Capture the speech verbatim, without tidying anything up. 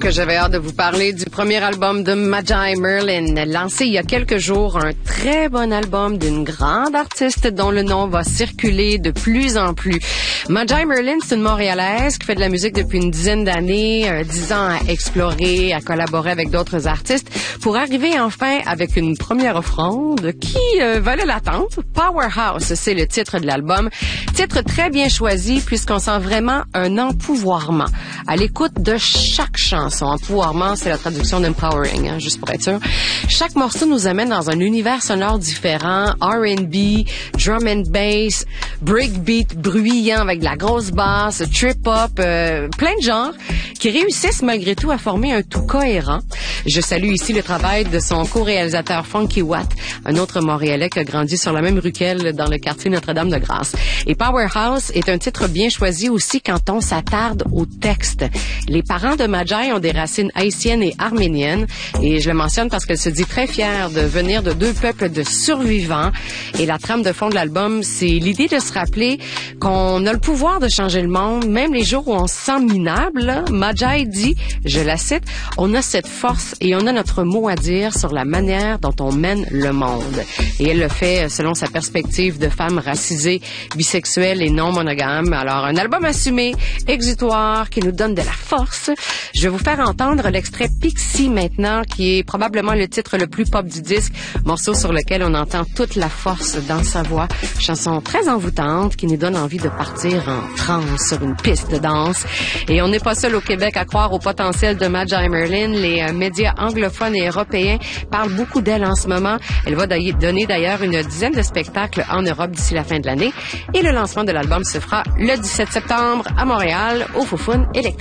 que j'avais hâte de vous parler du premier album de Magi Merlin, lancé il y a quelques jours, un très bon album d'une grande artiste dont le nom va circuler de plus en plus. Magi Merlin, c'est une Montréalaise qui fait de la musique depuis une dizaine d'années, euh, dix ans à explorer, à collaborer avec d'autres artistes, pour arriver enfin avec une première offrande qui euh, valait l'attente. Powerhouse, c'est le titre de l'album. Titre très bien choisi puisqu'on sent vraiment un empouvoirment à l'écoute de chaque chanson. Empouvoirment, c'est la traduction d'empowering, hein, juste pour être sûr. Chaque morceau nous amène dans un univers sonore différent, R and B, drum and bass, breakbeat bruyant avec de la grosse basse, trip-hop, euh, plein de genres qui réussissent malgré tout à former un tout cohérent. Je salue ici le travail de son co-réalisateur Funky Watt, un autre Montréalais qui a grandi sur la même rue qu'elle dans le quartier Notre-Dame-de-Grâce. Et Powerhouse est un titre bien choisi aussi quand on s'attarde au texte. Les parents de Magi ont des racines haïtiennes et arméniennes, et je le mentionne parce qu'elle se dit très fière de venir de deux peuples de survivants. Et la trame de fond de l'album, c'est l'idée de se rappeler qu'on a le pouvoir de changer le monde, même les jours où on se sent minable. Là. Magi dit, je la cite, « On a cette force et on a notre mot à dire sur la manière dont on mène le monde. » Et elle le fait selon sa perspective de femme racisée, bisexuelle et non monogame. Alors, un album assumé, exutoire, qui nous donne de la force. Je vais vous faire entendre l'extrait Pixie maintenant, qui est probablement le titre le plus pop du disque, morceau sur lequel on entend toute la force dans sa voix. Chanson très envoûtante qui nous donne envie de partir en transe sur une piste de danse. Et on n'est pas seul au Québec à croire au potentiel de Magi Merlin. Les euh, médias anglophones et européens parlent beaucoup d'elle en ce moment. Elle va donner d'ailleurs une dizaine de spectacles en Europe d'ici la fin de l'année. Et le lancement de l'album se fera le dix-sept septembre à Montréal, au Foufoune Électrique.